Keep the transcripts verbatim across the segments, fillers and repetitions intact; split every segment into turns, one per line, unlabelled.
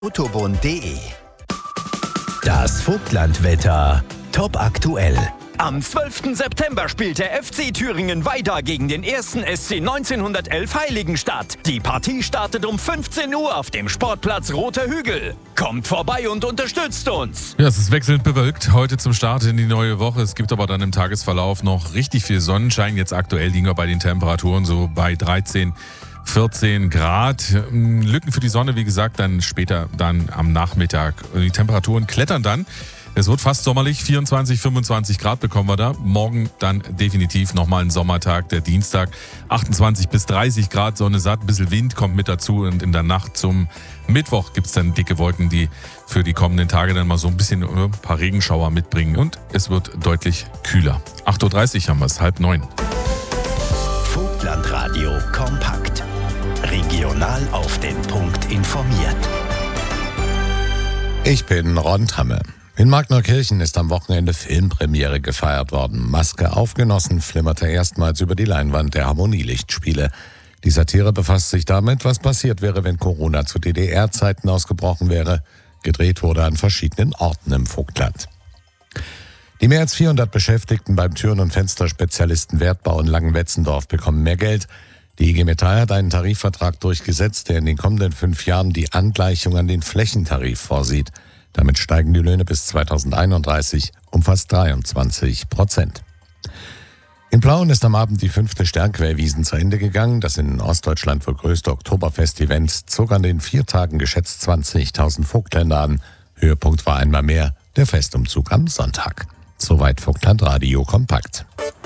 autobahn punkt de. Das Vogtlandwetter top aktuell.
Am zwölften September spielt der F C Thüringen weiter gegen den ersten S C neunzehnhundertelf Heiligenstadt. Die Partie startet um fünfzehn Uhr auf dem Sportplatz Roter Hügel. Kommt vorbei und unterstützt uns.
Ja, es ist wechselnd bewölkt heute zum Start in die neue Woche. Es gibt aber dann im Tagesverlauf noch richtig viel Sonnenschein. Jetzt aktuell liegen wir bei den Temperaturen so bei dreizehn, vierzehn Grad. Lücken für die Sonne, wie gesagt, dann später dann am Nachmittag. Die Temperaturen klettern dann. Es wird fast sommerlich, vierundzwanzig, fünfundzwanzig Grad bekommen wir da. Morgen dann definitiv nochmal ein Sommertag, der Dienstag. achtundzwanzig bis dreißig Grad, Sonne satt, ein bisschen Wind kommt mit dazu. Und in der Nacht zum Mittwoch gibt es dann dicke Wolken, die für die kommenden Tage dann mal so ein bisschen ein paar Regenschauer mitbringen. Und es wird deutlich kühler. acht Uhr dreißig haben wir es, halb neun.
Vogtlandradio kompakt. Regional auf den Punkt informiert.
Ich bin Ron Tamme. In Magnerkirchen ist am Wochenende Filmpremiere gefeiert worden. Maske auf Genossen flimmerte erstmals über die Leinwand der Harmonielichtspiele. Die Satire befasst sich damit, was passiert wäre, wenn Corona zu D D R-Zeiten ausgebrochen wäre. Gedreht wurde an verschiedenen Orten im Vogtland. Die mehr als vierhundert Beschäftigten beim Türen- und Fensterspezialisten Wertbau in Langenwetzendorf bekommen mehr Geld. Die I G Metall hat einen Tarifvertrag durchgesetzt, der in den kommenden fünf Jahren die Angleichung an den Flächentarif vorsieht. Damit steigen die Löhne bis zweitausendeinunddreißig um fast dreiundzwanzig Prozent. In Plauen ist am Abend die fünfte Sternquellwiesen zu Ende gegangen. Das in Ostdeutschland wohl größte Oktoberfest-Event zog an den vier Tagen geschätzt zwanzigtausend Vogtländer an. Höhepunkt war einmal mehr der Festumzug am Sonntag. Soweit Vogtlandradio kompakt.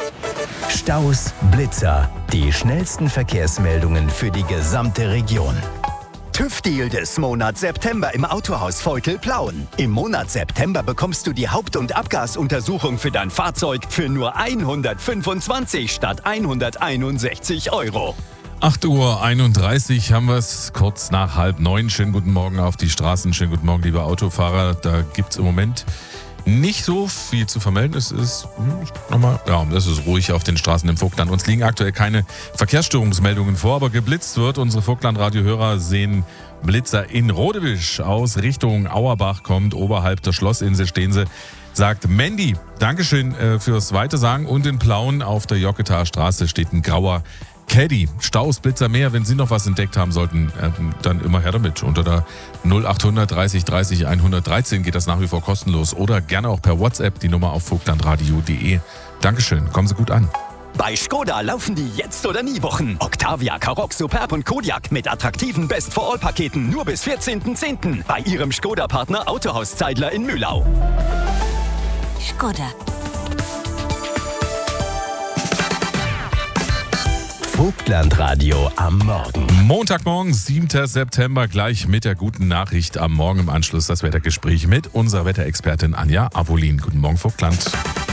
Staus, Blitzer, die schnellsten Verkehrsmeldungen für die gesamte Region. TÜV-Deal des Monats September im Autohaus Vogtel-Plauen. Im Monat September bekommst du die Haupt- und Abgasuntersuchung für dein Fahrzeug für nur hundertfünfundzwanzig statt hunderteinundsechzig Euro.
acht Uhr einunddreißig haben wir es, kurz nach halb neun. Schönen guten Morgen auf die Straßen, schönen guten Morgen, liebe Autofahrer. Da gibt es im Moment nicht so viel zu vermelden. Es ist hm, nochmal, ja, es ist ruhig auf den Straßen im Vogtland. Uns liegen aktuell keine Verkehrsstörungsmeldungen vor, aber geblitzt wird. Unsere Vogtland-Radio-Hörer sehen Blitzer in Rodewisch aus Richtung Auerbach kommt. Oberhalb der Schlossinsel stehen sie. Sagt Mandy, Dankeschön äh, fürs Weitersagen. Und in Plauen auf der Jocketaer Straße steht ein grauer Caddy. Staus, Blitzer, mehr. Wenn Sie noch was entdeckt haben sollten, äh, dann immer her damit. Unter der null achthundert dreißig dreißig hundertdreizehn geht das nach wie vor kostenlos. Oder gerne auch per WhatsApp, die Nummer auf vogtlandradio punkt de. Dankeschön, kommen Sie gut an.
Bei Skoda laufen die Jetzt- oder Nie-Wochen. Octavia, Karoq, Superb und Kodiaq mit attraktiven Best-for-All-Paketen nur bis vierzehnten zehnten bei Ihrem Skoda-Partner Autohaus Zeidler in Mühlau.
Skoda.
Vogtlandradio am Morgen.
Montagmorgen, siebten September, gleich mit der guten Nachricht am Morgen im Anschluss das Wettergespräch mit unserer Wetterexpertin Anja Avolin. Guten Morgen, Vogtland.